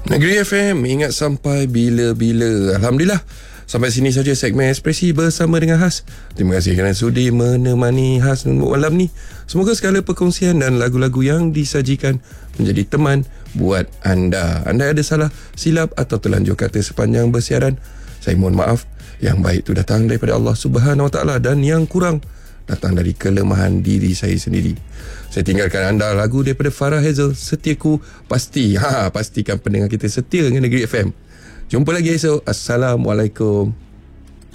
Negeri FM, ingat sampai bila-bila. Alhamdulillah, sampai sini saja segmen Ekspresi bersama dengan Has. Terima kasih kerana sudi menemani Has malam ni. Semoga segala perkongsian dan lagu-lagu yang disajikan menjadi teman buat anda. Anda ada salah, silap atau terlanjur kata sepanjang bersiaran, saya mohon maaf. Yang baik itu datang daripada Allah Subhanahu Wa Taala dan yang kurang datang dari kelemahan diri saya sendiri. Saya tinggalkan anda lagu daripada Farah Hazel, Setiaku Pasti. Pastikan pendengar kita setia dengan Negeri FM. Jumpa lagi esok. Assalamualaikum.